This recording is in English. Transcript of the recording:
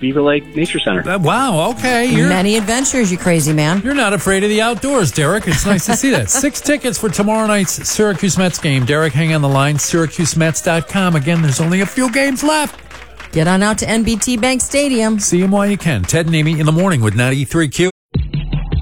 Beaver Lake Nature Center. Wow, okay. Many adventures, you crazy man. You're not afraid of the outdoors, Derek. It's nice to see that. 6 tickets for tomorrow night's Syracuse Mets game. Derek, hang on the line. SyracuseMets.com. Again, there's only a few games left. Get on out to NBT Bank Stadium. See them while you can. Ted and Amy in the morning with 93Q.